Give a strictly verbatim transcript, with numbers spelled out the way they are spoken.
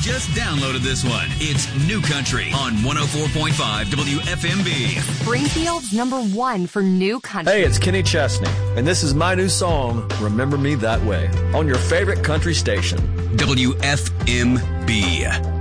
just downloaded this one. It's New Country on one oh four point five W F M B. Springfield's number one for New Country. Hey, it's Kenny Chesney, and this is my new song, Remember Me That Way, on your favorite country station. W F M B.